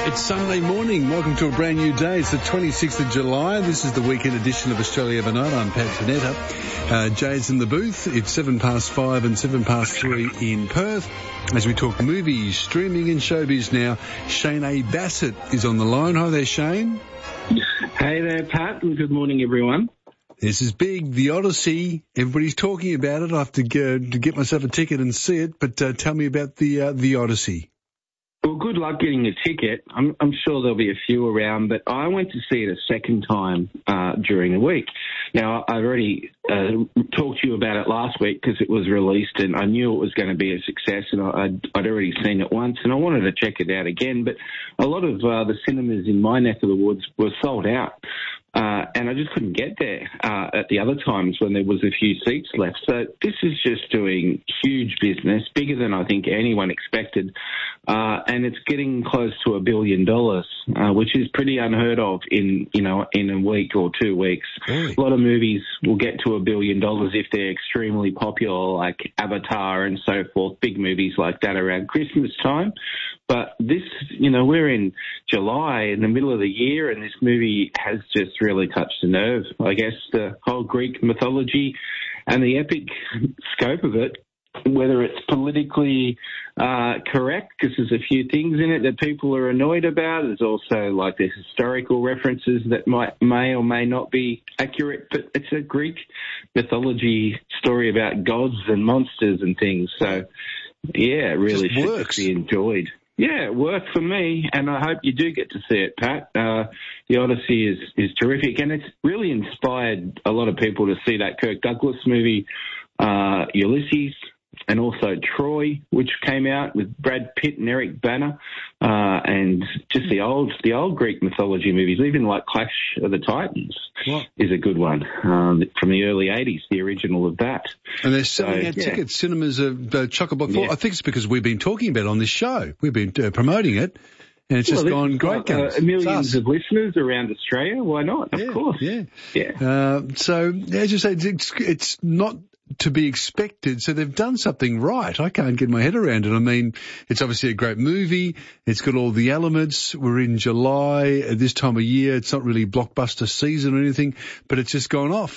It's Sunday morning. Welcome to a brand new day. It's the 26th of July. This is the weekend edition of Australia Overnight. I'm Pat Panetta. Jay's in the booth. It's 5:07 and 3 in Perth. As we talk movies, streaming and showbiz now, Shane A. Bassett is on the line. Hi there, Shane. Hey there, Pat, and good morning, everyone. This is big, The Odyssey. Everybody's talking about it. I have to go to get myself a ticket and see it, but tell me about the Odyssey. Well, good luck getting a ticket. I'm sure there'll be a few around, but I went to see it a second time during the week. Now, I already talked to you about it last week because it was released, and I knew it was going to be a success, and I'd already seen it once, and I wanted to check it out again. But a lot of the cinemas in my neck of the woods were sold out. And I just couldn't get there at the other times when there was a few seats left. So this is just doing huge business, bigger than I think anyone expected. And it's getting close to $1 billion, which is pretty unheard of in a week or 2 weeks. Really? A lot of movies will get to $1 billion if they're extremely popular, like Avatar and so forth, big movies like that around Christmas time. But this, we're in July, in the middle of the year, and this movie has just really touched a nerve. I guess the whole Greek mythology and the epic scope of it, whether it's politically correct, because there's a few things in it that people are annoyed about. There's also like the historical references that may or may not be accurate, but it's a Greek mythology story about gods and monsters and things. So, yeah, it really should be enjoyed. Yeah, it worked for me, and I hope you do get to see it, Pat. The Odyssey is terrific, and it's really inspired a lot of people to see that Kirk Douglas movie, Ulysses, and also Troy, which came out with Brad Pitt and Eric Bana, and just the old Greek mythology movies, even like Clash of the Titans is a good one from the early 80s, the original of that. And they're selling out tickets. Cinemas are chock-a-block full. I think it's because we've been talking about it on this show. We've been promoting it, and it's just gone great guns. Millions of listeners around Australia. Why not? Of course. Yeah. So, as you say, it's not to be expected. So they've done something right. I can't get my head around it. I mean, it's obviously a great movie. It's got all the elements. We're in July at this time of year. It's not really blockbuster season or anything, but it's just gone off.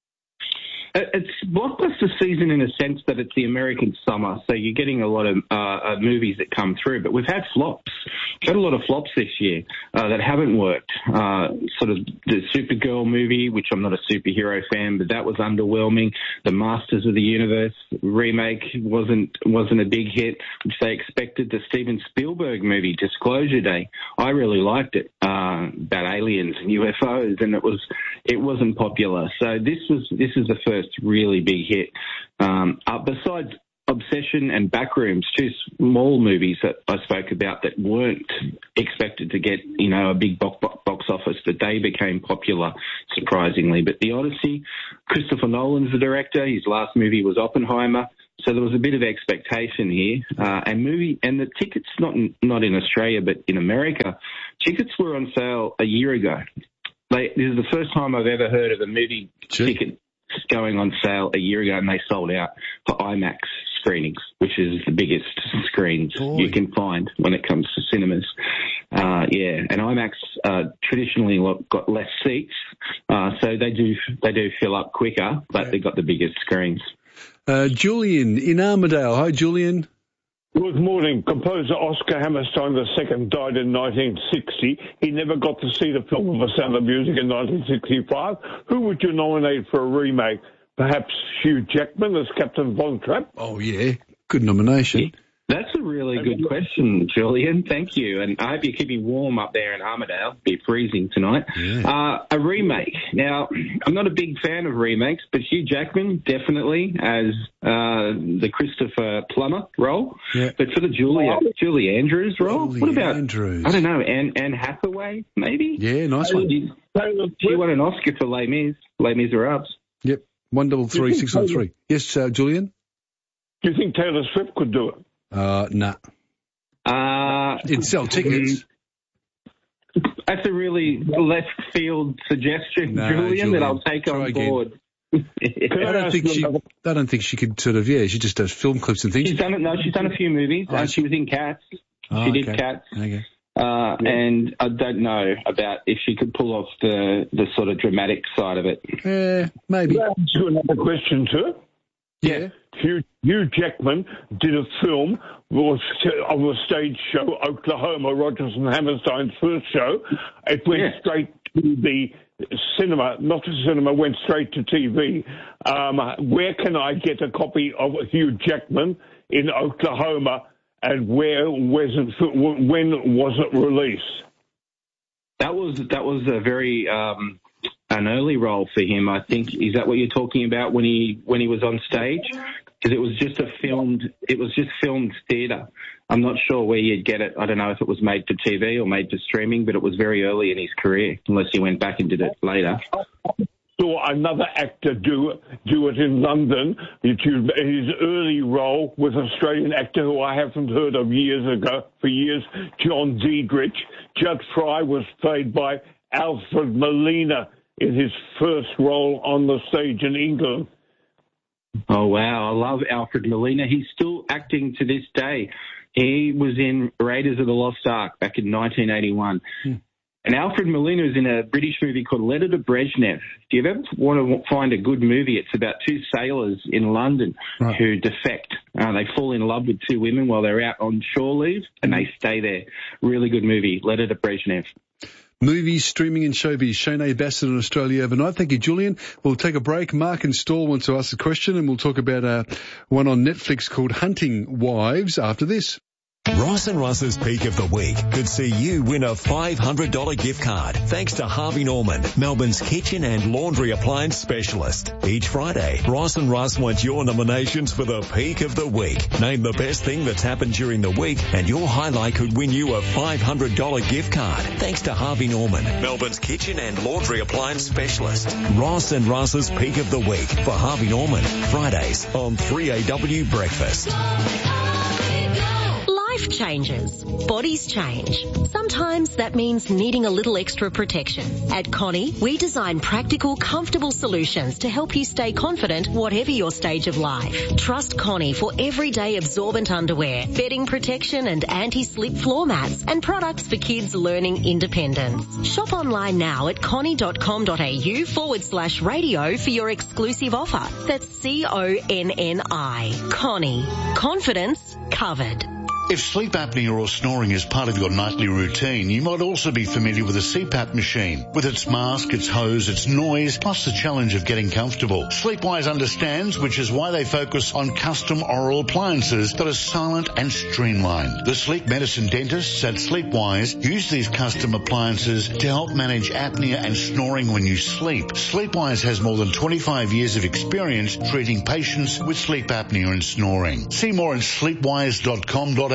It's blockbuster season in a sense that it's the American summer, so you're getting a lot of movies that come through. But we've had flops. We've had a lot of flops this year that haven't worked. Sort of the Supergirl movie, which I'm not a superhero fan, but that was underwhelming. The Masters of the Universe remake wasn't a big hit, which they expected. The Steven Spielberg movie, Disclosure Day, I really liked it, about aliens and UFOs, and it wasn't popular. So this is the first really big hit. Besides Obsession and Backrooms, two small movies that I spoke about that weren't expected to get, a big box office, but they became popular, surprisingly. But The Odyssey, Christopher Nolan's the director. His last movie was Oppenheimer. So there was a bit of expectation here. And the tickets, not in Australia, but in America, tickets were on sale a year ago. This is the first time I've ever heard of a movie ticket going on sale a year ago, and they sold out for IMAX screenings, which is the biggest screens you can find when it comes to cinemas. And IMAX traditionally got less seats, so they do fill up quicker, but they've got the biggest screens. Julian in Armidale. Hi, Julian. Good morning. Composer Oscar Hammerstein II died in 1960. He never got to see the film of The Sound of Music in 1965. Who would you nominate for a remake? Perhaps Hugh Jackman as Captain Von Trapp? Oh, yeah. Good nomination. That's a really good question, Julian. Thank you. And I hope you're keeping warm up there in Armidale. It'll be freezing tonight. Yeah. A remake. Now, I'm not a big fan of remakes, but Hugh Jackman, definitely, as the Christopher Plummer role. Yeah. But for the Julie Andrews role, what about, Andrews. I don't know, Anne Hathaway, maybe? Yeah, nice one. She won an Oscar for Les Miserables. Yep, 133-613. Yes, Julian? Do you think Taylor Swift could do it? Nah. It'd sell tickets. That's a really left field suggestion, Julian, that I'll take on board. I don't think she could sort of, she just does film clips and things. She's done a few movies. She's done a few movies. She was in Cats. She did Cats. Okay. and I don't know about if she could pull off the sort of dramatic side of it. Maybe. That's another question too. Yeah. Hugh Jackman did a film of a stage show, Oklahoma, Rodgers and Hammerstein's first show. It went straight to the cinema, not to cinema, went straight to TV. Where can I get a copy of Hugh Jackman in Oklahoma, and when was it released? That was a very an early role for him, I think. Is that what you're talking about when he was on stage? Because it was just filmed theatre. I'm not sure where you'd get it. I don't know if it was made for TV or made for streaming, but it was very early in his career, unless he went back and did it later. Saw another actor do it in London. His early role was an Australian actor who I haven't heard of for years, John Diedrich. Judd Fry was played by Alfred Molina in his first role on the stage in England. Oh, wow. I love Alfred Molina. He's still acting to this day. He was in Raiders of the Lost Ark back in 1981. And Alfred Molina is in a British movie called Letter to Brezhnev. If you ever want to find a good movie, it's about two sailors in London who defect. They fall in love with two women while they're out on shore leave, and they stay there. Really good movie, Letter to Brezhnev. Movies, streaming and showbiz. Shane Bassett on Australia Overnight. Thank you, Julian. We'll take a break. Mark and Stall want to ask a question, and we'll talk about one on Netflix called Hunting Wives after this. Ross and Ross's Peak of the Week could see you win a $500 gift card thanks to Harvey Norman, Melbourne's kitchen and laundry appliance specialist. Each Friday, Ross and Ross want your nominations for the Peak of the Week. Name the best thing that's happened during the week and your highlight could win you a $500 gift card thanks to Harvey Norman, Melbourne's kitchen and laundry appliance specialist. Ross and Ross's Peak of the Week for Harvey Norman, Fridays on 3AW Breakfast. Life changes. Bodies change. Sometimes that means needing a little extra protection. At Connie, we design practical, comfortable solutions to help you stay confident whatever your stage of life. Trust Connie for everyday absorbent underwear, bedding protection and anti-slip floor mats, and products for kids learning independence. Shop online now at connie.com.au/radio for your exclusive offer. That's CONNI. Connie. Confidence covered. If sleep apnea or snoring is part of your nightly routine, you might also be familiar with a CPAP machine. With its mask, its hose, its noise, plus the challenge of getting comfortable. Sleepwise understands, which is why they focus on custom oral appliances that are silent and streamlined. The sleep medicine dentists at Sleepwise use these custom appliances to help manage apnea and snoring when you sleep. Sleepwise has more than 25 years of experience treating patients with sleep apnea and snoring. See more at sleepwise.com.au.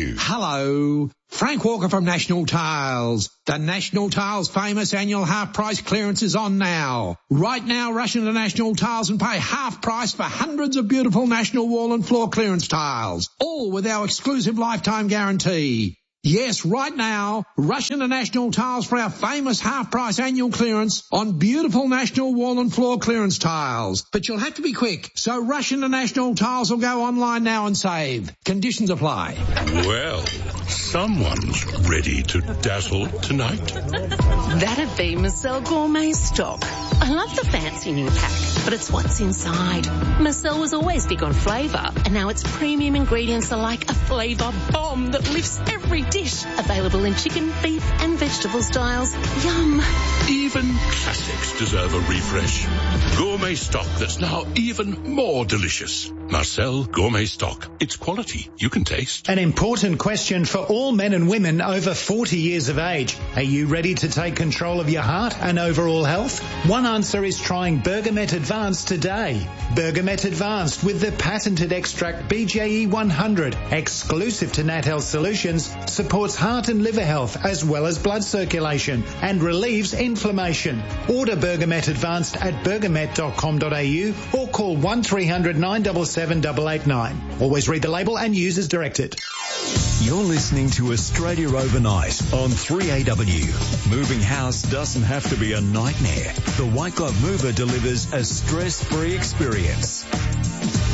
Hello, Frank Walker from National Tiles. The National Tiles famous annual half price clearance is on now. Right now, rush into National Tiles and pay half price for hundreds of beautiful National wall and floor clearance tiles, all with our exclusive lifetime guarantee. Yes, right now, rush into National Tiles for our famous half-price annual clearance on beautiful National wall and floor clearance tiles. But you'll have to be quick, so rush into National Tiles or go online now and save. Conditions apply. Well, someone's ready to dazzle tonight. That'd be Marcel Gourmet Stock. I love the fancy new pack, but it's what's inside. Marcel was always big on flavour, and now its premium ingredients are like a flavour bomb that lifts every dish. Available in chicken, beef and vegetable styles. Yum. Even classics deserve a refresh. Gourmet Stock that's now even more delicious. Marcel Gourmet Stock. It's quality you can taste. An important question for all men and women over 40 years of age. Are you ready to take control of your heart and overall health? One answer is trying Bergamet Advanced today. Bergamet Advanced with the patented extract BJE 100, exclusive to Nat Health Solutions, supports heart and liver health as well as blood circulation and relieves inflammation. Order Bergamet Advanced at bergamet.com.au or call 1300 977 889. Always read the label and use as directed. You're listening to Australia Overnight on 3AW. Moving house doesn't have to be a nightmare. The White Glove Mover delivers a stress-free experience.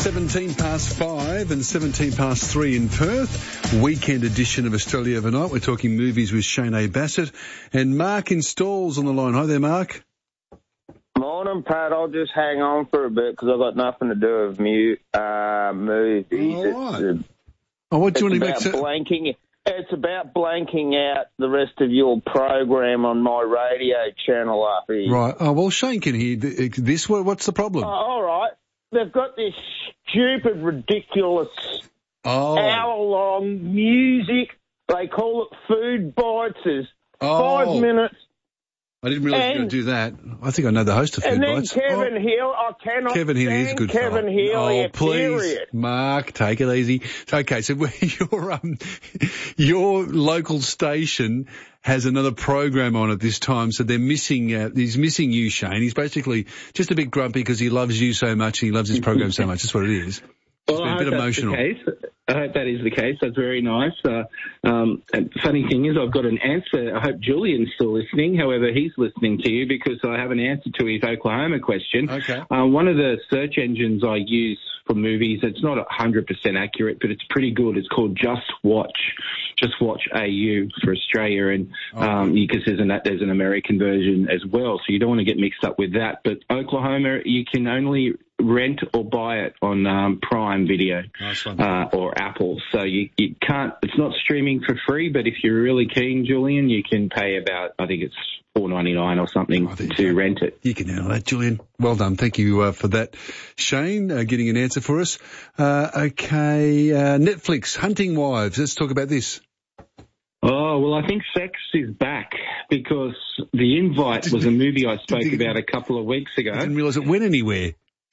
17 past 5 and 17 past 3 in Perth. Weekend edition of Australia Overnight. We're talking movies with Shane A. Bassett and Mark in Stalls on the line. Hi there, Mark. Morning, Pat. I'll just hang on for a bit because I've got nothing to do with movies. All right. What do you want to blanking? It's about blanking out the rest of your program on my radio channel up here. Right. Oh, well, Shane can hear this. What's the problem? All right. They've got this stupid, ridiculous hour-long music. They call it Food Bites. It's 5 minutes. I didn't realise you were going to do that. I think I know the host of Food Bites. And then Kevin Hill, I cannot Kevin Hill is a good Kevin fellow. Hill, please, period. Mark, take it easy. Okay, so your local station has another program on at this time, so they're missing. He's missing you, Shane. He's basically just a bit grumpy because he loves you so much and he loves his program so much. That's what it is. Well, a bit emotional. I hope that is the case. That's very nice. And funny thing is, I've got an answer. I hope Julian's still listening. However, he's listening to you because I have an answer to his Oklahoma question. Okay. One of the search engines I use for movies, it's not 100% accurate, but it's pretty good. It's called Just Watch AU for Australia, and because there's an American version as well, so you don't want to get mixed up with that. But Oklahoma, you can only rent or buy it on Prime Video or Apple, so you can't. It's not streaming for free, but if you're really keen, Julian, you can pay about, I think it's $4.99 or something to rent it. You can handle that, Julian. Well done. Thank you for that, Shane, getting an answer for us. Okay, Netflix, Hunting Wives. Let's talk about this. Oh, well, I think sex is back because The Invite was a movie I spoke about a couple of weeks ago. I didn't realise it went anywhere.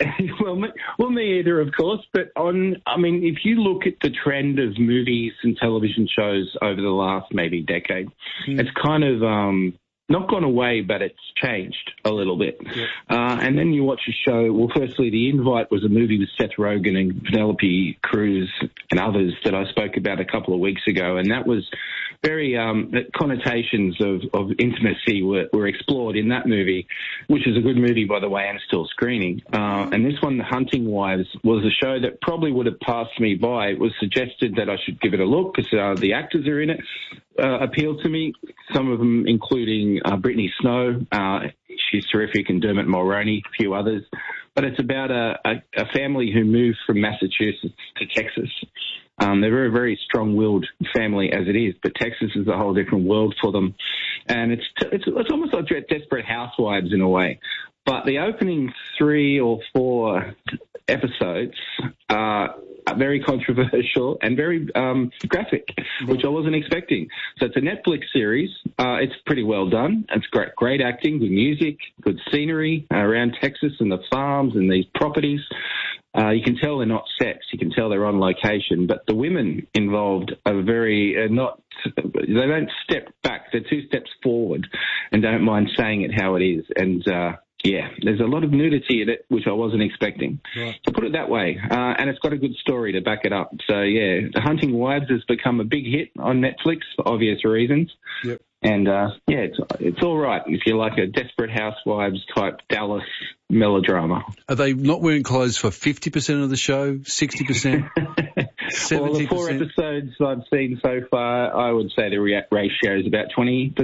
Well, me either, of course. But if you look at the trend of movies and television shows over the last maybe decade, it's kind of not gone away, but it's changed a little bit. Yep. And then you watch a show. Well, firstly, The Invite was a movie with Seth Rogen and Penelope Cruz and others that I spoke about a couple of weeks ago, and that was very connotations of intimacy were explored in that movie, which is a good movie, by the way, and still screening. And this one, Hunting Wives, was a show that probably would have passed me by. It was suggested that I should give it a look because the actors are in it, appealed to me, some of them including Brittany Snow. She's terrific, and Dermot Mulroney, a few others. But it's about a family who moved from Massachusetts to Texas. They're a very, very strong-willed family as it is, but Texas is a whole different world for them. And it's almost like Desperate Housewives in a way. But the opening 3 or 4 episodes are very controversial and very graphic, which I wasn't expecting. So it's a Netflix series. It's pretty well done. It's great acting, good music, good scenery around Texas and the farms and these properties. You can tell they're not sets. You can tell they're on location. But the women involved are very they don't step back. They're 2 steps forward and don't mind saying it how it is. And there's a lot of nudity in it, which I wasn't expecting. Right. To put it that way. And it's got a good story to back it up. So, The Hunting Wives has become a big hit on Netflix for obvious reasons. Yep. And, it's all right if you like a Desperate Housewives type Dallas melodrama. Are they not wearing clothes for 50% of the show, 60%? 70%? Well, the 4 episodes I've seen so far, I would say the ratio is about 20%,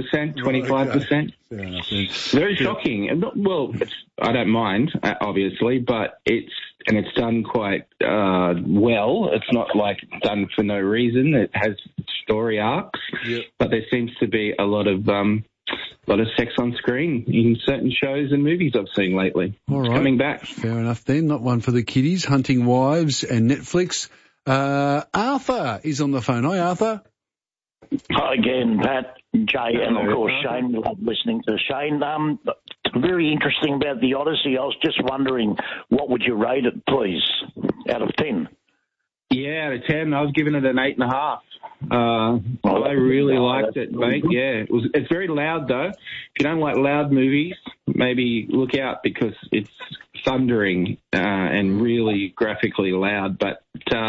25%. Okay. Very shocking. I don't mind, obviously, but it's done quite well. It's not like done for no reason. It has story arcs, but there seems to be a lot of sex on screen in certain shows and movies I've seen lately. All right. It's coming back. Fair enough then. Not one for the kiddies. Hunting Wives and Netflix. Arthur is on the phone. Hi, Arthur. Hi again, Pat, Jay, and of course Shane. We love listening to Shane. Very interesting about the Odyssey. I was just wondering, what would you rate it, please, out of 10? Yeah, out of 10, I was giving it an 8.5. I really liked it, mate. Yeah, it's very loud though. If you don't like loud movies, maybe look out because it's thundering and really graphically loud. But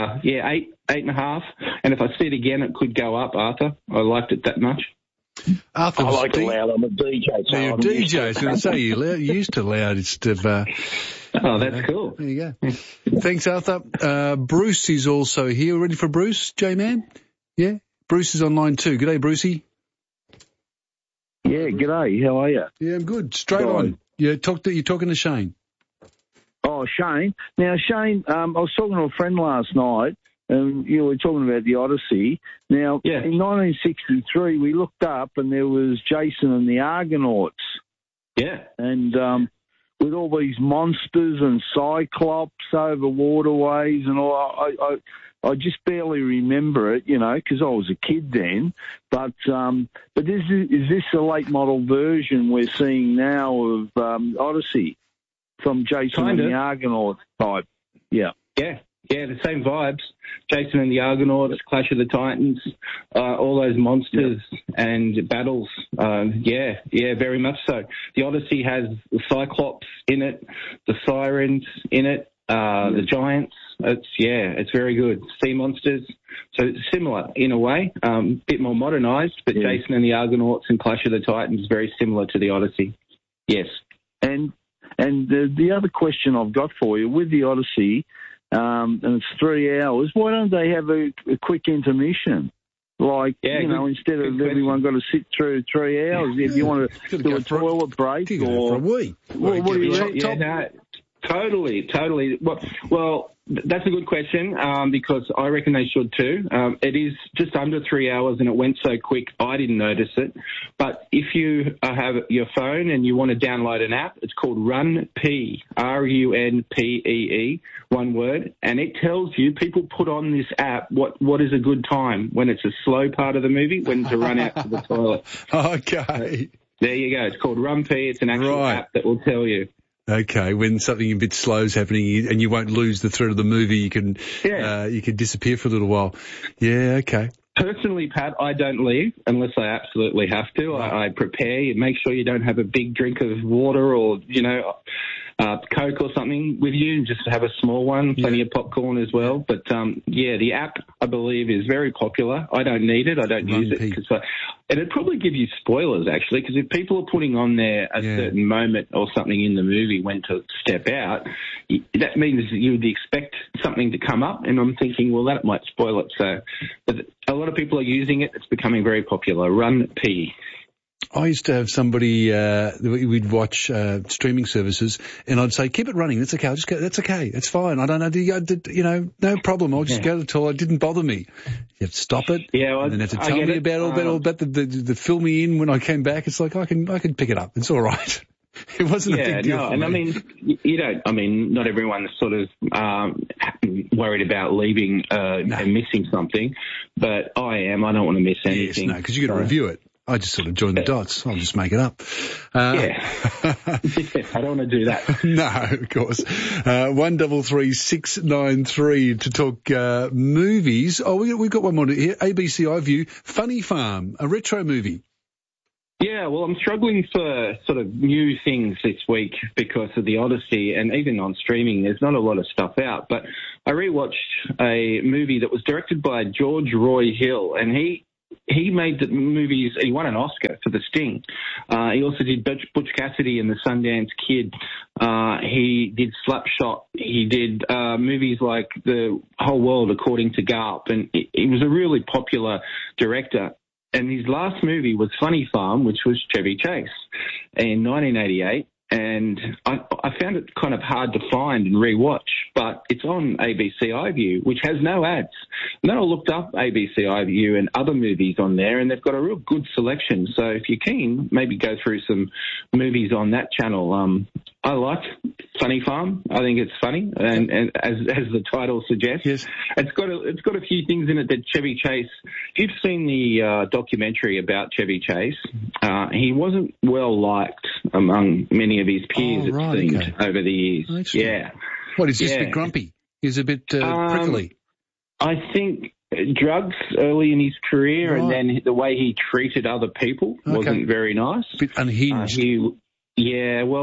8.5. And if I see it again, it could go up. Arthur, I liked it that much. Arthur, I like it loud. I'm a DJ. So you're a DJ. I was going to say you're used to loud. Oh, that's cool. There you go. Thanks, Arthur. Bruce is also here. Ready for Bruce, J-Man? Yeah? Bruce is on line 2. G'day, Brucey. Yeah, g'day. How are you? Yeah, I'm good. Straight on. You're talking to Shane. Oh, Shane. Now, Shane, I was talking to a friend last night, and you were talking about the Odyssey. Now, in 1963, we looked up, and there was Jason and the Argonauts. Yeah. And with all these monsters and cyclops over waterways and all, I just barely remember it, because I was a kid then. But is this a late model version we're seeing now of Odyssey from Jason and the Argonauts type? Yeah. Yeah, the same vibes. Jason and the Argonauts, Clash of the Titans, all those monsters and battles. Yeah, very much so. The Odyssey has the Cyclops in it, the Sirens in it, the Giants. It's very good. Sea monsters. So it's similar in a way, bit more modernised, but Jason and the Argonauts and Clash of the Titans is very similar to the Odyssey. Yes. And the other question I've got for you, with the Odyssey, and it's 3 hours, why don't they have a quick intermission? Like, instead of everyone got to sit through 3 hours, if you want to do a toilet break or... for a wee. What do you reckon? Totally. Well, that's a good question because I reckon they should too. It is just under 3 hours and it went so quick I didn't notice it. But if you have your phone and you want to download an app, it's called RunPee, RUNPEE, one word, and it tells you, people put on this app what is a good time when it's a slow part of the movie, when to run out to the toilet. Okay. There you go. It's called RunPee. It's an actual app that will tell you. Okay, when something a bit slow is happening and you won't lose the thread of the movie, you can disappear for a little while. Yeah, okay. Personally, Pat, I don't leave unless I absolutely have to. I prepare. Make sure you don't have a big drink of water or, Coke or something with you. Just have a small one, plenty of popcorn as well. But, the app, I believe, is very popular. I don't need it. I don't use it. And it'd probably give you spoilers, actually, because if people are putting on there a certain moment or something in the movie when to step out, that means you would expect something to come up. And I'm thinking, well, that might spoil it. So, but a lot of people are using it. It's becoming very popular. RunPee. I used to have somebody, we'd watch streaming services, and I'd say, keep it running. That's okay. I'll just go. That's okay. It's fine. I don't know. No problem. I'll just go to the toilet. It didn't bother me. You have to stop it. Yeah, and then have to tell me about the fill me in when I came back. It's like, I can pick it up. It's all right. It wasn't a big deal for me. Not everyone's sort of worried about leaving and missing something, but I am. I don't want to miss anything. Yes, because you got to review it. I just sort of join the dots. I'll just make it up. I don't want to do that. No, of course. 133693 to talk movies. Oh, we've got one more here. ABC iView, Funny Farm, a retro movie. Yeah, well, I'm struggling for sort of new things this week because of the Odyssey, and even on streaming, there's not a lot of stuff out. But I rewatched a movie that was directed by George Roy Hill, and he made the movies. He won an Oscar for The Sting. He also did Butch Cassidy and the Sundance Kid. He did Slapshot. He did movies like The Whole World According to Garp, and he was a really popular director. And his last movie was Funny Farm, which was Chevy Chase in 1988. And I found it kind of hard to find and rewatch, but it's on ABC iView, which has no ads. And then I looked up ABC iView and other movies on there, and they've got a real good selection. So if you're keen, maybe go through some movies on that channel. I like Funny Farm. I think it's funny, and as the title suggests, it's got a few things in it that Chevy Chase. If you've seen the documentary about Chevy Chase, he wasn't well liked among many of his peers. It seemed over the years. Yeah. What is this? A bit grumpy? He's a bit prickly. I think drugs early in his career, and then the way he treated other people wasn't very nice. A bit unhinged.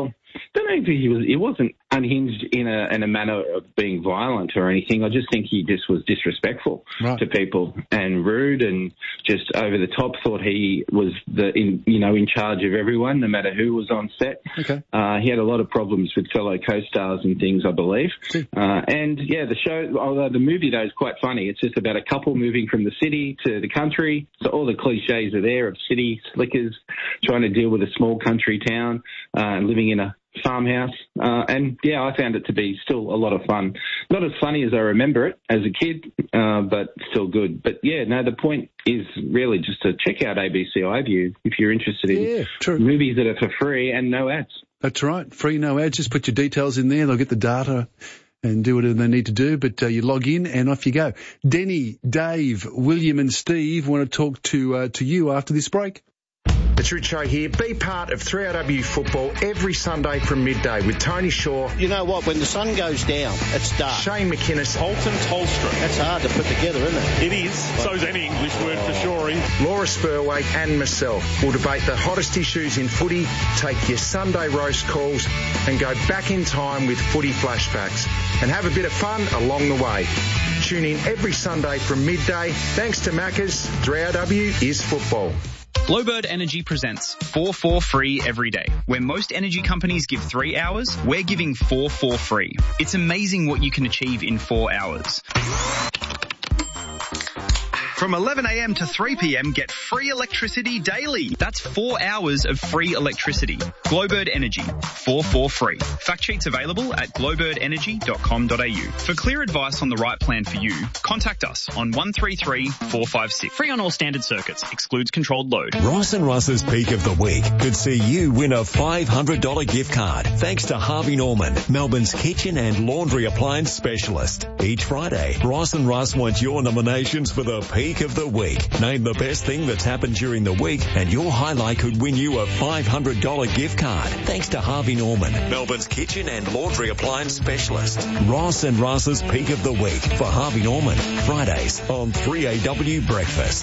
don't know if he wasn't unhinged in a manner of being violent or anything. I just think he just was disrespectful to people and rude and just over the top. Thought he was in charge of everyone, no matter who was on set. Okay. He had a lot of problems with fellow co-stars and things, I believe. The show, although the movie though is quite funny. It's just about a couple moving from the city to the country. So all the cliches are there of city slickers trying to deal with a small country town and living in a farmhouse. I found it to be still a lot of fun. Not as funny as I remember it as a kid, but still good. But the point is really just to check out ABC iView if you're interested in movies that are for free and no ads. That's right. Free, no ads. Just put your details in there. They'll get the data and do whatever they need to do. But you log in and off you go. Denny, Dave, William and Steve want to talk to you after this break. It's Richo here. Be part of 3AW football every Sunday from midday with Tony Shaw. You know what? When the sun goes down, it's dark. Shane McInnes. Holton Tolstrom. That's hard to put together, isn't it? It is. So's any English word for sure. Laura Spurway and myself will debate the hottest issues in footy, take your Sunday roast calls and go back in time with footy flashbacks and have a bit of fun along the way. Tune in every Sunday from midday. Thanks to Macca's, 3AW is football. Glowbird Energy presents 4 for free every day. Where most energy companies give 3 hours, we're giving 4 for free. It's amazing what you can achieve in 4 hours. From 11 a.m. to 3 p.m, get free electricity daily. That's 4 hours of free electricity. Glowbird Energy, 4 for free. Fact sheets available at glowbirdenergy.com.au. For clear advice on the right plan for you, contact us on 133 456. Free on all standard circuits. Excludes controlled load. Ross and Russ's Peak of the Week could see you win a $500 gift card thanks to Harvey Norman, Melbourne's kitchen and laundry appliance specialist. Each Friday, Ross and Russ want your nominations for the Peak of the Week. Name the best thing that's happened during the week and your highlight could win you a $500 gift card thanks to Harvey Norman, Melbourne's kitchen and laundry appliance specialist. Ross and Russ's Peak of the Week for Harvey Norman, Fridays on 3AW Breakfast.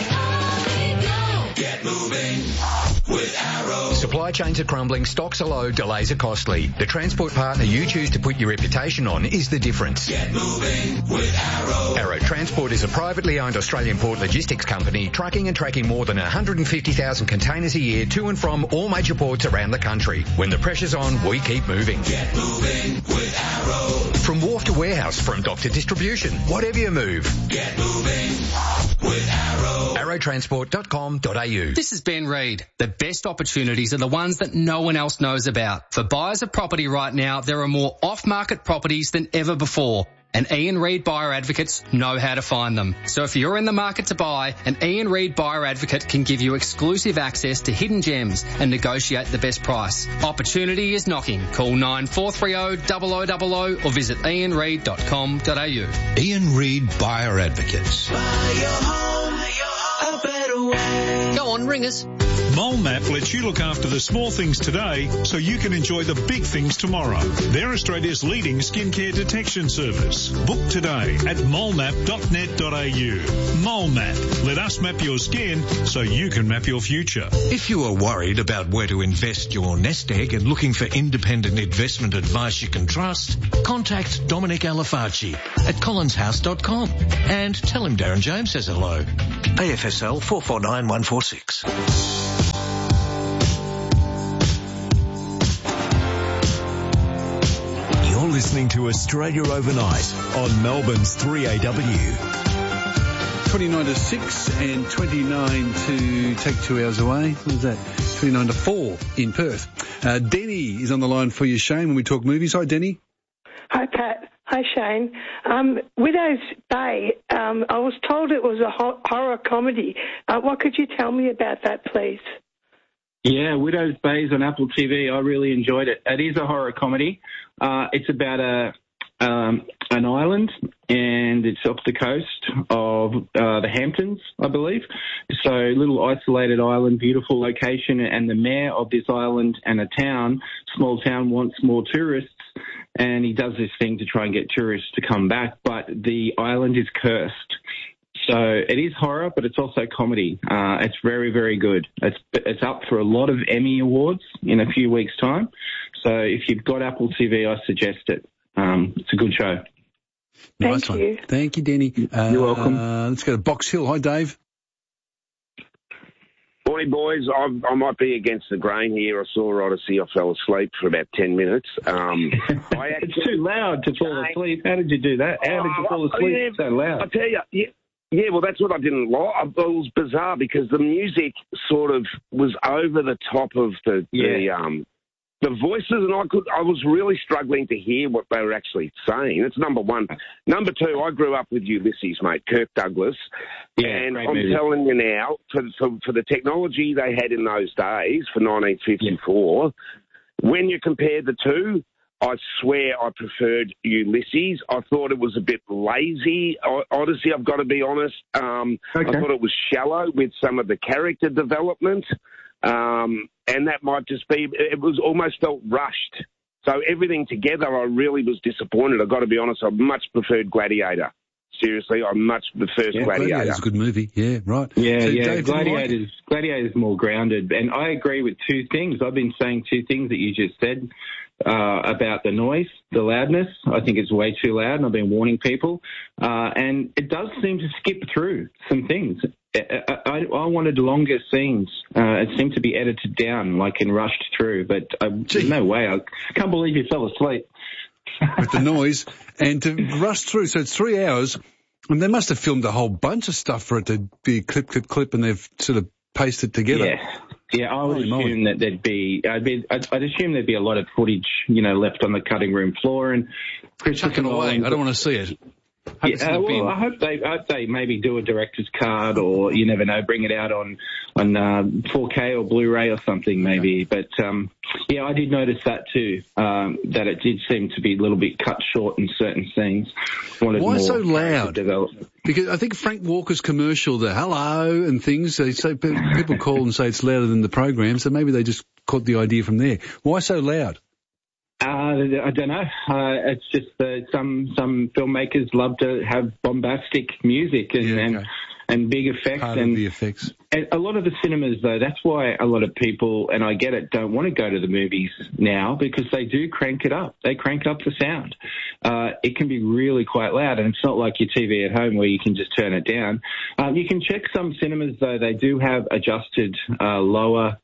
Get moving with Arrow. Supply chains are crumbling, stocks are low, delays are costly. The transport partner you choose to put your reputation on is the difference. Get moving with Arrow. Arrow Transport is a privately owned Australian port logistics company trucking and tracking more than 150,000 containers a year to and from all major ports around the country. When the pressure's on, we keep moving. Get moving with Arrow. From wharf to warehouse, from dock to distribution, whatever you move. Get moving with Arrow. arrowtransport.com.au. This is Ben Reid. The best opportunities are the ones that no one else knows about. For buyers of property right now, there are more off-market properties than ever before. And Ian Reid Buyer Advocates know how to find them. So if you're in the market to buy, an Ian Reid Buyer Advocate can give you exclusive access to hidden gems and negotiate the best price. Opportunity is knocking. Call 9430 0000 or visit ianreid.com.au. Ian Reid Buyer Advocates. Buy your home a better way. Go on, ring us. MoleMap lets you look after the small things today so you can enjoy the big things tomorrow. They're Australia's leading skincare detection service. Book today at molemap.net.au. MoleMap. Let us map your skin so you can map your future. If you are worried about where to invest your nest egg and looking for independent investment advice you can trust, contact Dominic Alifacci at collinshouse.com and tell him Darren James says hello. AFSL 449146. You're listening to Australia Overnight on Melbourne's 3AW. 29 to 6 and 29 to take 2 hours away. What is that? 29 to 4 in Perth. Denny is on the line for you, Shane, when we talk movies. Hi, Denny. Hi, Pat. Hi, Shane. Widow's Bay, I was told it was a horror comedy. What could you tell me about that, please? Yeah, Widow's Bay is on Apple TV. I really enjoyed it. It is a horror comedy. It's about an island, and it's off the coast of the Hamptons, I believe. So little isolated island, beautiful location, and the mayor of this island and a small town, wants more tourists, and he does this thing to try and get tourists to come back, but the island is cursed. So it is horror, but it's also comedy. It's very, very good. It's up for a lot of Emmy Awards in a few weeks' time. So if you've got Apple TV, I suggest it. It's a good show. Nice one. Thank you, Denny. You're welcome. Let's go to Box Hill. Hi, Dave. Morning, boys. I might be against the grain here. I saw Odyssey. I fell asleep for about 10 minutes. It's too loud to fall asleep. How did you do that? How did you fall asleep so loud? I tell you, yeah, well, that's what I didn't like. It was bizarre because the music sort of was over the top of the voices, and I was really struggling to hear what they were actually saying. That's number one. Number two, I grew up with Ulysses, mate, Kirk Douglas, and I'm telling you now, for the technology they had in those days for 1954, when you compared the two, I swear I preferred Ulysses. I thought it was a bit lazy, Odyssey, I've got to be honest. I thought it was shallow with some of the character development. And that might just be, it was almost felt rushed. So everything together, I really was disappointed. I've got to be honest, I much preferred Gladiator. Seriously, I much prefer Gladiator. Gladiator's a good movie. Yeah, right. Yeah, so Dave, Gladiator's more grounded. And I agree with two things. I've been saying two things that you just said about the noise, the loudness. I think it's way too loud, and I've been warning people. And it does seem to skip through some things. I wanted longer scenes. It seemed to be edited down, like and rushed through. But there's no way. I can't believe you fell asleep. With the noise and to rush through. So it's 3 hours, and they must have filmed a whole bunch of stuff for it to be clip, and they've sort of pasted together. Yeah, I would assume that I'd assume there'd be a lot of footage, left on the cutting room floor, and chuck it away. I don't want to see it. I hope they maybe do a director's cut, or you never know, bring it out on 4K or Blu-ray or something maybe. But I did notice that too, that it did seem to be a little bit cut short in certain scenes. Why so loud? Because I think Frank Walker's commercial, the hello and things, they say people call and say it's louder than the program, so maybe they just caught the idea from there. Why so loud? I don't know. It's just that some filmmakers love to have bombastic music and big effects. Part of the effects. And a lot of the cinemas, though, that's why a lot of people, and I get it, don't want to go to the movies now because they do crank it up. They crank up the sound. It can be really quite loud, and it's not like your TV at home where you can just turn it down. You can check some cinemas, though. They do have adjusted lower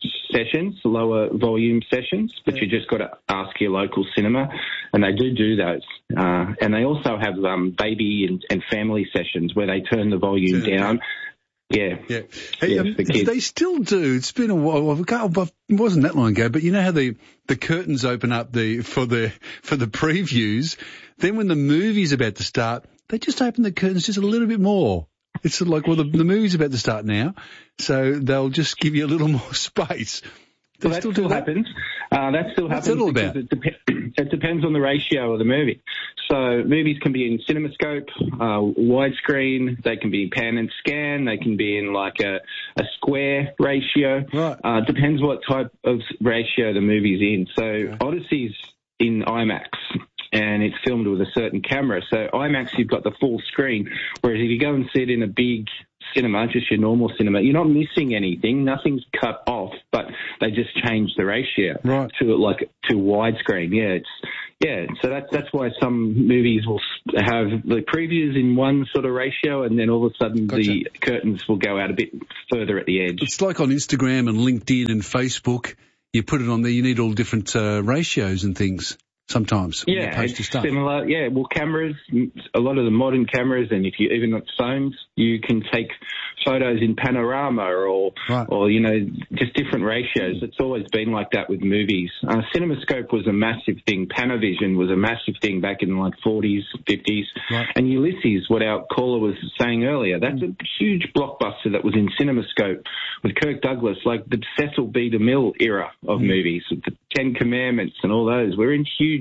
volume sessions, but you just got to ask your local cinema, and they do those. And they also have baby and family sessions where they turn the volume down. Yeah. Hey, they still do. It's been a while. It wasn't that long ago, but you know how the curtains open up for the previews. Then when the movie's about to start, they just open the curtains just a little bit more. It's like, well, the movie's about to start now, so they'll just give you a little more space. Well, that still happens. That still happens. What's it all about? It depends on the ratio of the movie. So movies can be in CinemaScope, widescreen. They can be pan and scan. They can be in like a square ratio. Right. Depends what type of ratio the movie's in. So Odyssey's in IMAX, and it's filmed with a certain camera. So IMAX, you've got the full screen, whereas if you go and see it in a big cinema, just your normal cinema, you're not missing anything. Nothing's cut off, but they just change the ratio to widescreen. So that's why some movies will have the previews in one sort of ratio, and then all of a sudden the curtains will go out a bit further at the edge. It's like on Instagram and LinkedIn and Facebook. You put it on there, you need all different ratios and things. Sometimes, it's similar. Yeah, well, cameras, a lot of the modern cameras, and if you even got phones, you can take photos in panorama or just different ratios. It's always been like that with movies. CinemaScope was a massive thing. Panavision was a massive thing back in the 40s, 50s. Right. And Ulysses, what our caller was saying earlier, that's a huge blockbuster that was in CinemaScope with Kirk Douglas, like the Cecil B. DeMille era of movies, the Ten Commandments and all those. We're in huge.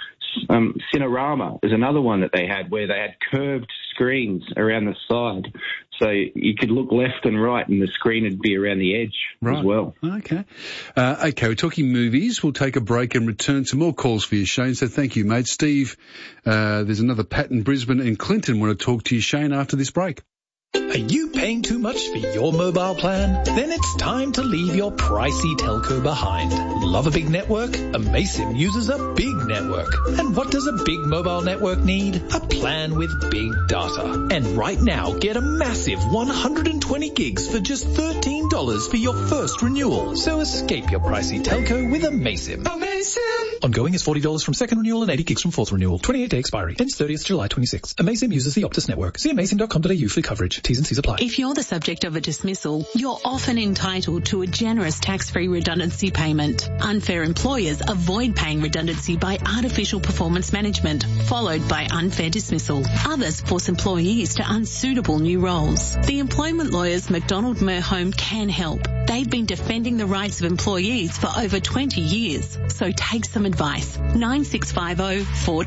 Cinerama is another one that they had where they had curved screens around the side. So you could look left and right and the screen would be around the edge as well. Okay. We're talking movies. We'll take a break and return to more calls for you, Shane. So thank you, mate. Steve, there's another Pat in Brisbane, and Clinton want to talk to you, Shane, after this break. Are you paying too much for your mobile plan? Then it's time to leave your pricey telco behind. Love a big network? Amaysim uses a big network. And what does a big mobile network need? A plan with big data. And right now, get a massive 120 gigs for just $13 for your first renewal. So escape your pricey telco with Amaysim. Amaysim! Ongoing is $40 from second renewal and 80 gigs from fourth renewal. 28-day expiry. Ends 30th July 26. Amaysim uses the Optus network. See amaysim.com.au for coverage. T's and C's apply. If you're the subject of a dismissal, you're often entitled to a generous tax-free redundancy payment. Unfair employers avoid paying redundancy by artificial performance management, followed by unfair dismissal. Others force employees to unsuitable new roles. The employment lawyers McDonald Merhome can help. They've been defending the rights of employees for over 20 years. So take some advice. 9650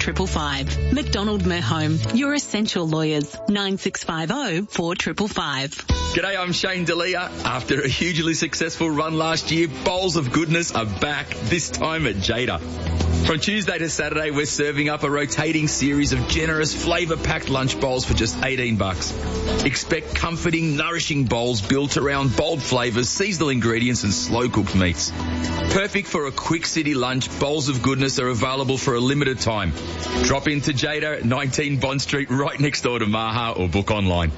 4555. McDonald Merhome, your essential lawyers. 9650 4555. G'day, I'm Shane D'Elia. After a hugely successful run last year, Bowls of Goodness are back, this time at Jada. From Tuesday to Saturday, we're serving up a rotating series of generous flavour-packed lunch bowls for just $18. Expect comforting, nourishing bowls built around bold flavours, seasonal ingredients and slow-cooked meats. Perfect for a quick city lunch, Bowls of Goodness are available for a limited time. Drop into Jada at 19 Bond Street, right next door to Maha, or book online.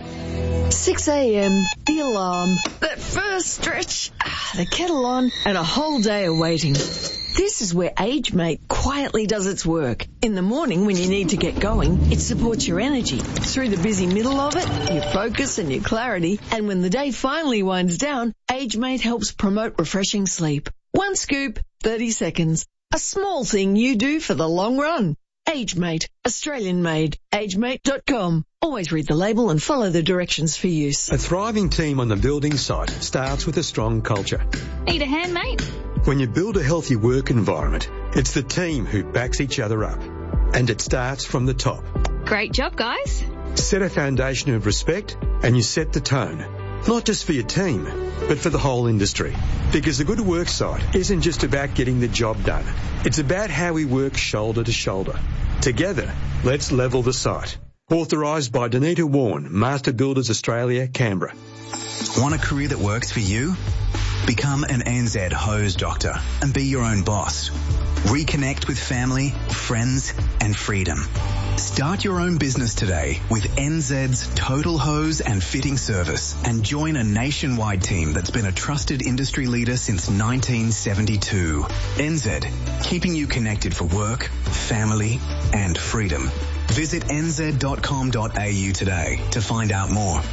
6 a.m, the alarm, that first stretch, the kettle on, and a whole day of waiting. This is where AgeMate quietly does its work. In the morning when you need to get going, it supports your energy. Through the busy middle of it, your focus and your clarity. And when the day finally winds down, AgeMate helps promote refreshing sleep. One scoop, 30 seconds. A small thing you do for the long run. AgeMate, Australian made. AgeMate.com. Always read the label and follow the directions for use. A thriving team on the building site starts with a strong culture. Need a hand, mate? When you build a healthy work environment, it's the team who backs each other up. And it starts from the top. Great job, guys. Set a foundation of respect and you set the tone. Not just for your team, but for the whole industry. Because a good work site isn't just about getting the job done. It's about how we work shoulder to shoulder. Together, let's level the site. Authorised by Danita Warren, Master Builders Australia, Canberra. Want a career that works for you? Become an NZ hose doctor and be your own boss. Reconnect with family, friends and freedom. Start your own business today with NZ's Total Hose and Fitting Service and join a nationwide team that's been a trusted industry leader since 1972. NZ, keeping you connected for work, family and freedom. Visit nz.com.au today to find out more.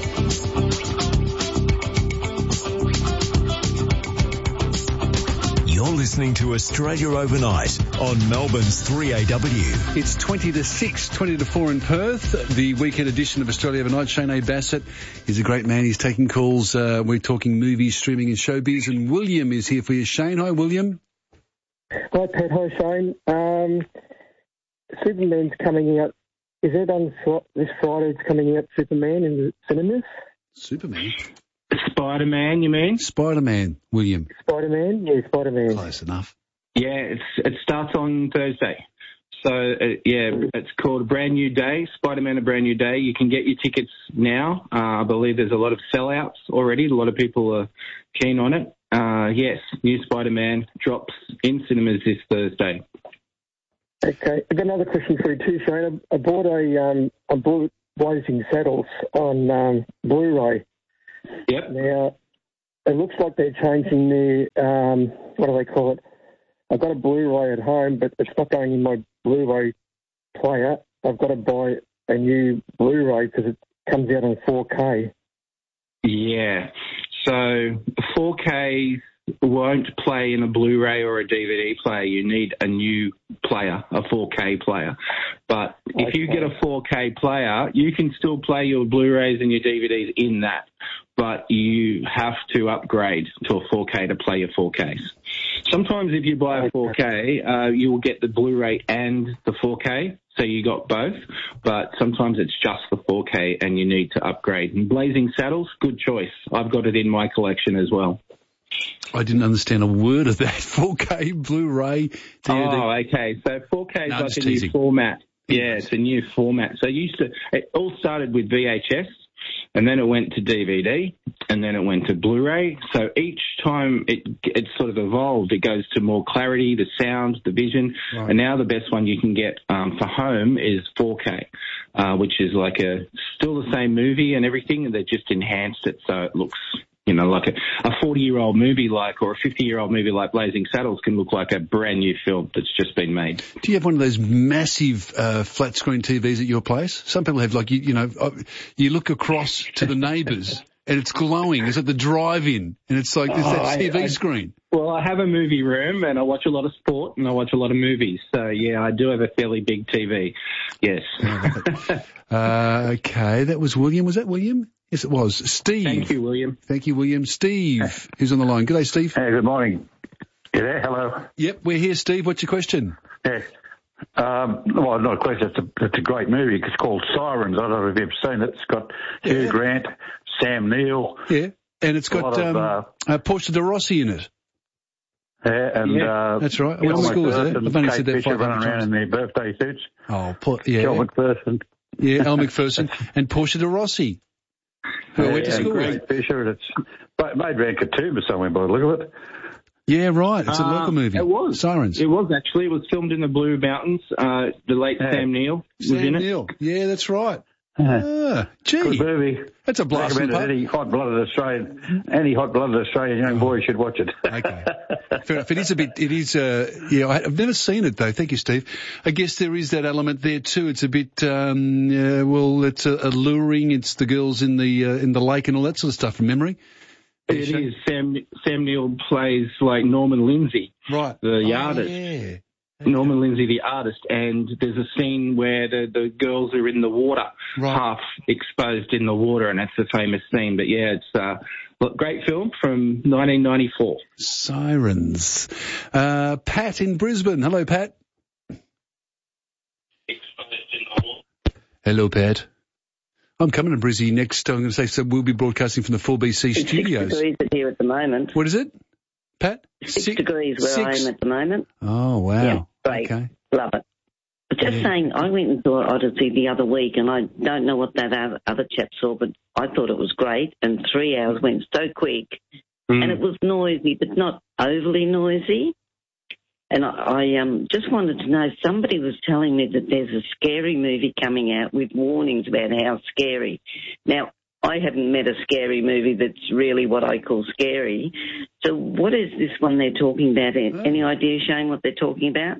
You're listening to Australia Overnight on Melbourne's 3AW. It's 20 to 6, 20 to 4 in Perth. The weekend edition of Australia Overnight. Shane A. Bassett is a great man. He's taking calls. We're talking movies, streaming and showbiz. And William is here for you. Shane, hi, William. Hi, Pat. Hi, Shane. Superman's coming out. Is it on this Friday? It's coming out, Superman, in the cinemas? Superman? Spider-Man, you mean? Spider-Man, William. Spider-Man? Yeah, Spider-Man. Close enough. Yeah, it starts on Thursday. So, it's called A Brand New Day, Spider-Man A Brand New Day. You can get your tickets now. I believe there's a lot of sellouts already. A lot of people are keen on it. Yes, new Spider-Man drops in cinemas this Thursday. Okay, I've got another question for you too, Shane. I bought Blazing Saddles on Blu-ray. Yep. Now, it looks like they're changing the, what do they call it? I've got a Blu-ray at home, but it's not going in my Blu-ray player. I've got to buy a new Blu-ray because it comes out on 4K. Yeah. So 4K won't play in a Blu-ray or a DVD player. You need a new player, a 4K player. But if you get a 4K player, you can still play your Blu-rays and your DVDs in that. But you have to upgrade to a 4K to play your 4Ks. Sometimes if you buy a 4K, you will get the Blu-ray and the 4K, so you got both. But sometimes it's just the 4K and you need to upgrade. And Blazing Saddles, good choice. I've got it in my collection as well. I didn't understand a word of that. 4K, Blu-ray, DVD. Oh, okay. So 4K is like a new format. Yeah, it's a new format. So it all started with VHS. and then it went to DVD, and then it went to Blu-ray. So each time it sort of evolved. It goes to more clarity, the sound, the vision, and now the best one you can get for home is 4K, which is like still the same movie and everything, and they just enhanced it so it looks, like a 40-year-old movie or a 50-year-old movie like Blazing Saddles can look like a brand new film that's just been made. Do you have one of those massive flat screen TVs at your place? Some people have you look across to the neighbours and it's glowing. It's at the drive-in and it's like there's that TV screen. Well, I have a movie room and I watch a lot of sport and I watch a lot of movies. So, yeah, I do have a fairly big TV. Yes. Okay, that was William. Was that William? Yes, it was. Steve. Thank you, William. Thank you, William. Steve, who's on the line. Good day, Steve. Hey, good morning. You there? Hello. Yep, we're here, Steve. What's your question? Yeah. Well, not a question. It's a great movie. It's called Sirens. I don't know if you've seen it. It's got Hugh Grant, Sam Neill. Yeah, and it's got Portia de Rossi in it. Yeah, and that's right. What school is that? I've only said that 500 running around in their birthday suits. Oh, Kel McPherson. Yeah, Elle McPherson and Portia de Rossi. Who went to school with. Fisher, and it's made around Katoomba somewhere by the look of it. Yeah, right. It's a local movie. It was. Sirens. It was actually. It was filmed in the Blue Mountains. The late Sam Neill was in it. Sam Neill. Yeah, that's right. Gee. Good movie. That's a blast. Any hot-blooded Australian young boy should watch it. Okay. Fair enough. I've never seen it though. Thank you, Steve. I guess there is that element there too. It's a bit, it's alluring. It's the girls in the lake and all that sort of stuff from memory. It is. Sam Neill plays like Norman Lindsay. Right. The artist. Yeah. Norman Lindsay, the artist, and there's a scene where the girls are in the water, half exposed in the water, and that's a famous scene. But yeah, it's a great film from 1994. Sirens. Pat in Brisbane. Hello, Pat. Hello, Pat. I'm coming to Brisbane next. I'm going to say, so we'll be broadcasting from the 4BC studios. 6 degrees here at the moment. What is it, Pat? 6 degrees where I am at the moment. Oh, wow. Yeah, great. Okay. Love it. But just saying, I went and saw Odyssey the other week, and I don't know what that other chap saw, but I thought it was great, and 3 hours went so quick, and it was noisy, but not overly noisy. And I just wanted to know, somebody was telling me that there's a scary movie coming out with warnings about how scary. Now, I haven't met a scary movie that's really what I call scary. So what is this one they're talking about? Any idea, Shane, what they're talking about?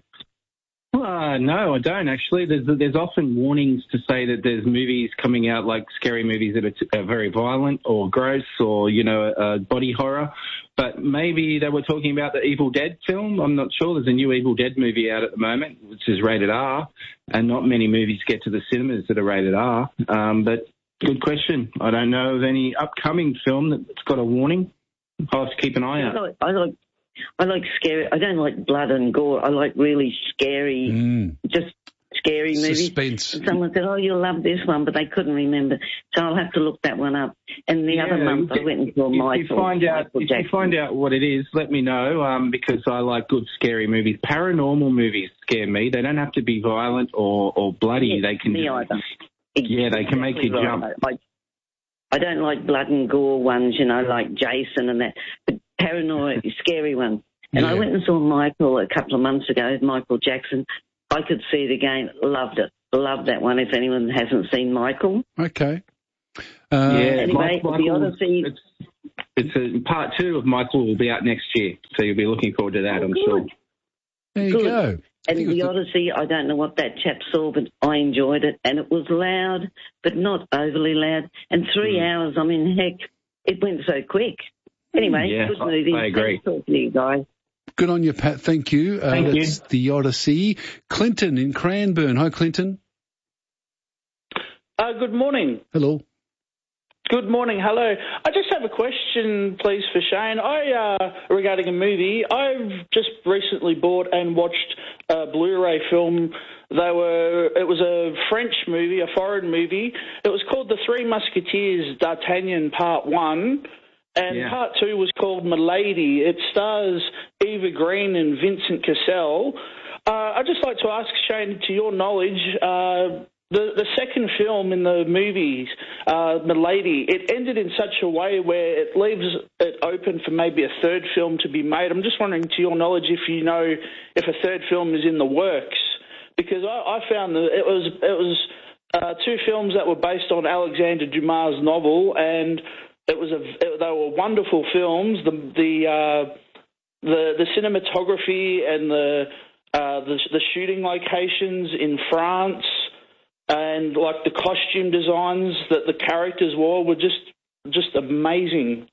No, I don't actually. There's often warnings to say that there's movies coming out, like scary movies that are very violent or gross or, body horror. But maybe they were talking about the Evil Dead film. I'm not sure. There's a new Evil Dead movie out at the moment, which is rated R, and not many movies get to the cinemas that are rated R. But good question. I don't know of any upcoming film that's got a warning. I'll have to keep an eye out. I like scary. I don't like blood and gore. I like really scary, just scary movies. Suspense. Someone said, "Oh, you'll love this one," but they couldn't remember. So I'll have to look that one up. And the other month I went and saw Michael. If you find out what it is, let me know, because I like good scary movies. Paranormal movies scare me. They don't have to be violent or bloody. Yeah, they can. Me either. Yeah, they can make you jump. I don't like blood and gore ones, like Jason and that. But paranoid, scary ones. And I went and saw Michael a couple of months ago, Michael Jackson. I could see it again. Loved it. Loved that one if anyone hasn't seen Michael. Okay. Anyway, the Odyssey... It's part 2 of Michael will be out next year, so you'll be looking forward to that, I'm sure. There you go. And the Odyssey, I don't know what that chap saw, but I enjoyed it. And it was loud, but not overly loud. And 3 hours, heck, it went so quick. Anyway, good movie. I agree. Talk to you guys. Good on you, Pat. Thank you. That's the Odyssey. Clinton in Cranbourne. Hi, Clinton. Good morning. Hello. Good morning. Hello. I just have a question, please, for Shane. Regarding a movie, I've just recently bought and watched a Blu-ray film. It was a French movie, a foreign movie. It was called The Three Musketeers d'Artagnan Part 1. And Part 2 was called Milady. It stars Eva Green and Vincent Cassel. I'd just like to ask, Shane, to your knowledge, The second film in the movies, Milady, it ended in such a way where it leaves it open for maybe a third film to be made. I'm just wondering, to your knowledge, if you know if a third film is in the works, because I found that it was two films that were based on Alexander Dumas' novel, and they were wonderful films. The cinematography and the shooting locations in France, and like the costume designs that the characters wore were just amazing.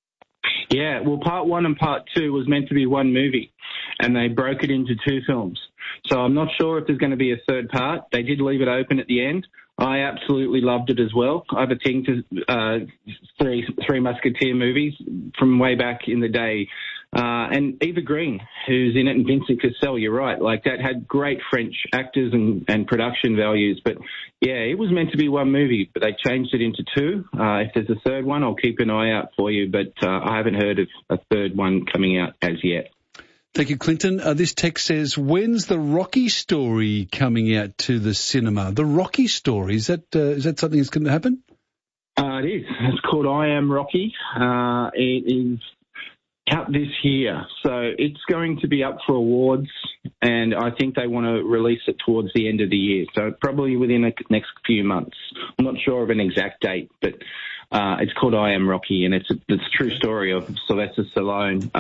Yeah, well, part 1 and part 2 was meant to be one movie, and they broke it into 2 films. So I'm not sure if there's going to be a third part. They did leave it open at the end. I absolutely loved it as well. I've a thing to Three Musketeer movies from way back in the day. And Eva Green, who's in it, and Vincent Cassel, you're right. Like, that had great French actors and production values. But, yeah, it was meant to be one movie, but they changed it into 2. If there's a third one, I'll keep an eye out for you. But I haven't heard of a third one coming out as yet. Thank you, Clinton. This text says, when's the Rocky Story coming out to the cinema? The Rocky Story, is that something that's going to happen? It is. It's called I Am Rocky. It is out this year. So it's going to be up for awards, and I think they want to release it towards the end of the year. So probably within the next few months. I'm not sure of an exact date, but it's called I Am Rocky, and it's a true story of Sylvester Stallone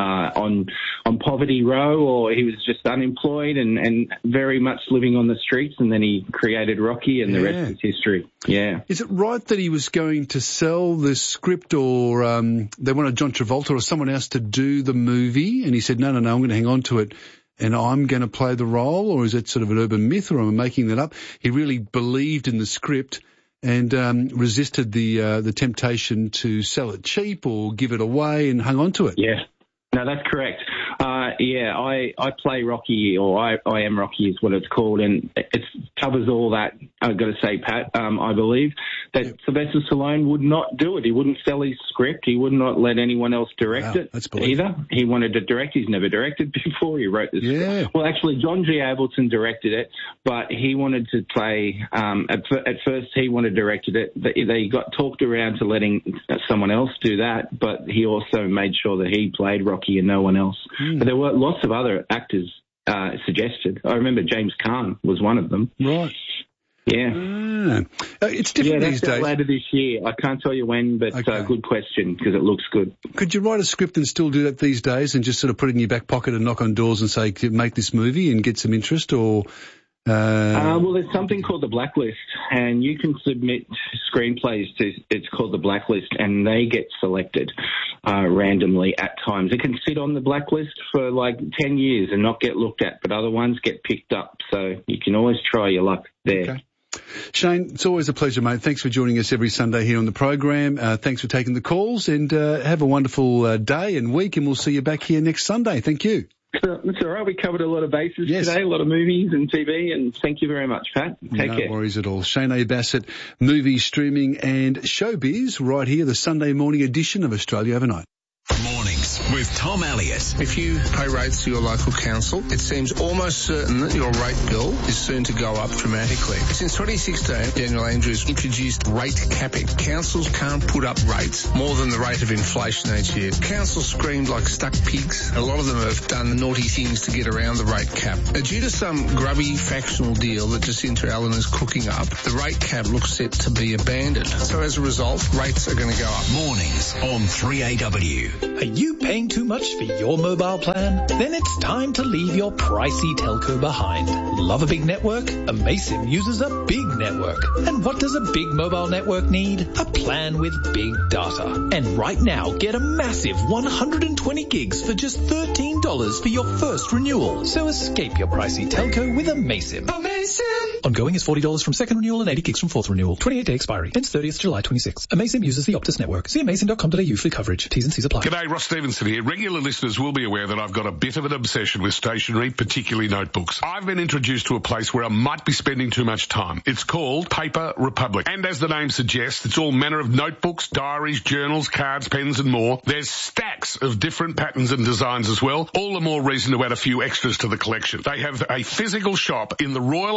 on Poverty Row, or he was just unemployed and very much living on the streets, and then he created Rocky, and the rest is history. Yeah. Is it right that he was going to sell the script, or they wanted John Travolta or someone else to do the movie, and he said, no, I'm going to hang on to it and I'm going to play the role? Or is it sort of an urban myth, or am I making that up? He really believed in the script and resisted the temptation to sell it cheap or give it away, and hung on to it. Yeah. No, that's correct. I play Rocky, or I Am Rocky is what it's called, and it covers all that. I've got to say, Pat, I believe that Sylvester Stallone would not do it. He wouldn't sell his script. He would not let anyone else direct it either. He wanted to direct. He's never directed before. He wrote the script. Well, actually, John G. Avildsen directed it, but he wanted to play. At first, he wanted directed it. They got talked around to letting someone else do that, but he also made sure that he played Rocky and no one else. But there were lots of other actors suggested. I remember James Caan was one of them. Right. Yeah. It's different these days. Later this year. I can't tell you when, but good question, because it looks good. Could you write a script and still do that these days, and just sort of put it in your back pocket and knock on doors and say, make this movie and get some interest, or... well, there's something called the Blacklist, and you can submit screenplays to, it's called the Blacklist, and they get selected randomly at times. It can sit on the Blacklist for like 10 years and not get looked at, but other ones get picked up, so you can always try your luck there. Okay. Shane, it's always a pleasure, mate. Thanks for joining us every Sunday here on the program. Thanks for taking the calls, and have a wonderful day and week, and we'll see you back here next Sunday. Thank you. It's all right. We covered a lot of bases today, a lot of movies and TV, and thank you very much, Pat. Take care. No worries at all. Shane A. Bassett, movie, streaming and showbiz, right here, the Sunday morning edition of Australia Overnight. Mornings with Tom Elliott. If you pay rates to your local council, it seems almost certain that your rate bill is soon to go up dramatically. Since 2016, Daniel Andrews introduced rate capping. Councils can't put up rates more than the rate of inflation each year. Councils screamed like stuck pigs. A lot of them have done naughty things to get around the rate cap. Now, due to some grubby factional deal that Jacinta Allen is cooking up, the rate cap looks set to be abandoned. So as a result, rates are going to go up. Mornings on 3AW. Are you paying too much for your mobile plan? Then it's time to leave your pricey telco behind. Love a big network? Amaysim uses a big network. And what does a big mobile network need? A plan with big data. And right now, get a massive 120 gigs for just $13 for your first renewal. So escape your pricey telco with Amaysim. Amaysim! Ongoing is $40 from second renewal and 80 gigs from fourth renewal. 28-day expiry. Ends 30th July 26. Amaysim uses the Optus network. See amaysim.com.au for coverage. T's and C's apply. G'day, Ross Stevenson here. Regular listeners will be aware that I've got a bit of an obsession with stationery, particularly notebooks. I've been introduced to a place where I might be spending too much time. It's called Paper Republic. And as the name suggests, it's all manner of notebooks, diaries, journals, cards, pens and more. There's stacks of different patterns and designs as well. All the more reason to add a few extras to the collection. They have a physical shop in the Royal Arcade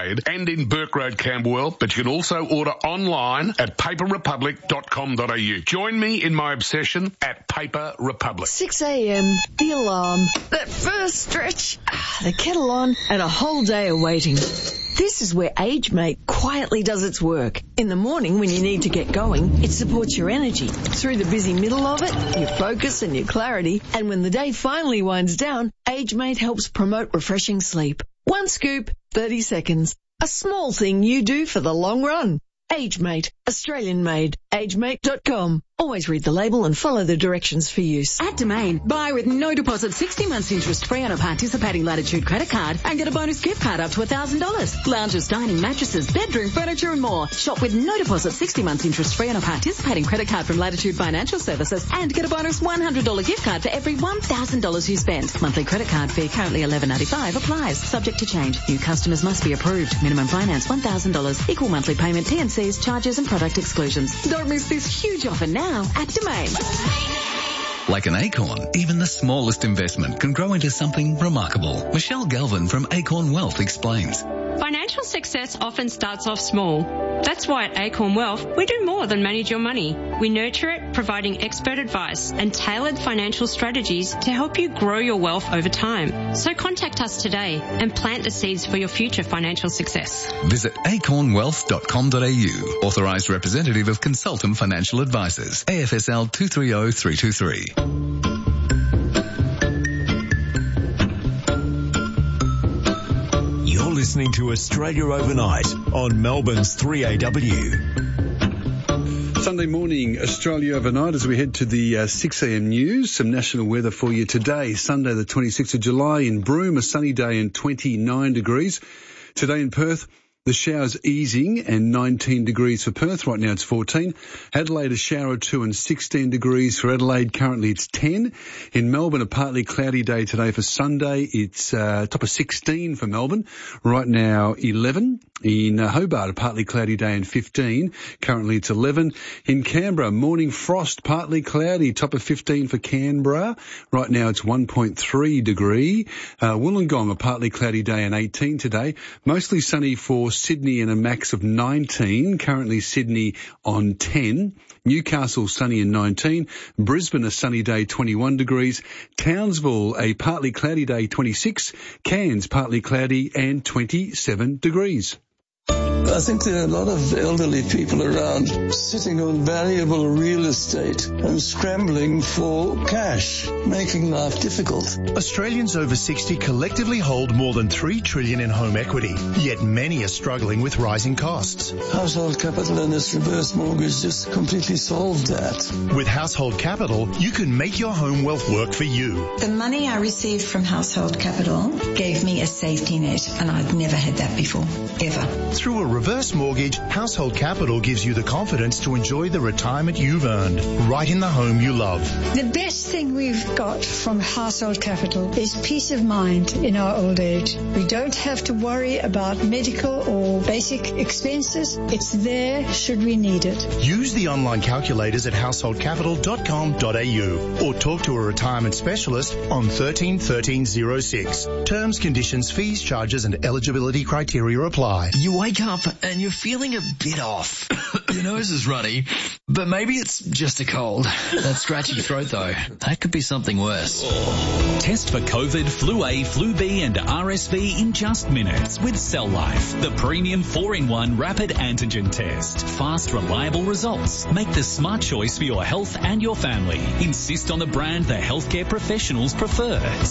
Adelaide and in Burke Road, Camberwell, but you can also order online at paperrepublic.com.au. Join me in my obsession at Paper Republic. 6 a.m, the alarm, that first stretch, the kettle on, and a whole day of waiting. This is where AgeMate quietly does its work. In the morning when you need to get going, it supports your energy. Through the busy middle of it, your focus and your clarity. And when the day finally winds down, AgeMate helps promote refreshing sleep. One scoop, 30 seconds. A small thing you do for the long run. AgeMate, Australian made. AgeMate.com. Always read the label and follow the directions for use. At Domain, buy with no deposit 60 months interest free on a participating Latitude credit card and get a bonus gift card up to $1,000. Lounges, dining, mattresses, bedroom, furniture and more. Shop with no deposit 60 months interest free on a participating credit card from Latitude Financial Services and get a bonus $100 gift card for every $1,000 you spend. Monthly credit card fee currently $11.95 applies. Subject to change. New customers must be approved. Minimum finance $1,000. Equal monthly payment, T&Cs, charges and product exclusions. Don't miss this huge offer now at Domain. Like an acorn, even the smallest investment can grow into something remarkable. Michelle Galvin from Acorn Wealth explains. Financial success often starts off small. That's why at Acorn Wealth, we do more than manage your money. We nurture it, providing expert advice and tailored financial strategies to help you grow your wealth over time. So contact us today and plant the seeds for your future financial success. Visit acornwealth.com.au. Authorised representative of Consultant Financial Advisors. AFSL 230323. You're listening to Australia Overnight on Melbourne's 3AW. Sunday morning, Australia Overnight, as we head to the 6am news. Some national weather for you today. Sunday the 26th of July in Broome, a sunny day and 29 degrees. Today in Perth, the showers easing and 19 degrees for Perth. Right now it's 14. Adelaide, a shower or two and 16 degrees for Adelaide. Currently it's 10. In Melbourne, a partly cloudy day today for Sunday. It's top of 16 for Melbourne. Right now 11. In Hobart, a partly cloudy day and 15. Currently it's 11. In Canberra, morning frost, partly cloudy, top of 15 for Canberra. Right now it's 1.3 degree. Wollongong, a partly cloudy day and 18 today. Mostly sunny for Sydney and a max of 19. Currently Sydney on 10. Newcastle sunny and 19. Brisbane a sunny day 21 degrees. Townsville a partly cloudy day 26. Cairns partly cloudy and 27 degrees. I think there are a lot of elderly people around sitting on valuable real estate and scrambling for cash, making life difficult. Australians over 60 collectively hold more than $3 trillion in home equity, yet many are struggling with rising costs. Household Capital and its reverse mortgage just completely solved that. With Household Capital, you can make your home wealth work for you. The money I received from Household Capital gave me a safety net, and I'd never had that before, ever. Through a reverse mortgage, Household Capital gives you the confidence to enjoy the retirement you've earned, right in the home you love. The best thing we've got from Household Capital is peace of mind in our old age. We don't have to worry about medical or basic expenses. It's there should we need it. Use the online calculators at householdcapital.com.au or talk to a retirement specialist on 13 1306. Terms, conditions, fees, charges and eligibility criteria apply. You wake up and you're feeling a bit off. Your nose is runny, but maybe it's just a cold. That scratchy throat though, that could be something worse. Test for COVID, Flu A, Flu B and RSV in just minutes with Cell Life, the premium 4-in-1 rapid antigen test. Fast, reliable results. Make the smart choice for your health and your family. Insist on the brand the healthcare professionals prefer.